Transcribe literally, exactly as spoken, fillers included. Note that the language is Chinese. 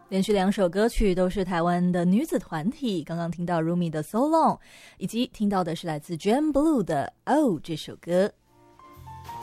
连续两首歌曲都是台湾的女子团体，刚刚听到 Rumi 的 So Long， 以及听到的是来自 Jam Blue 的 Oh 这首歌。